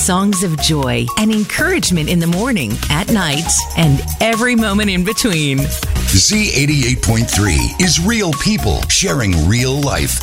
songs of joy and encouragement in the morning, at night, and every moment in between. Z88.3 is real people sharing real life.